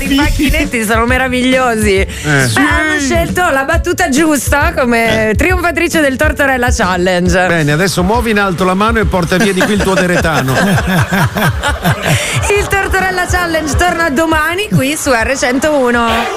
i facchinetti sono meravigliosi. Hanno scelto la battuta giusta come trionfatrice del Tortorella Challenge. Bene, adesso muovi in alto la mano e porta via di qui il tuo deretano. Il Tortorella Challenge torna domani qui su R101.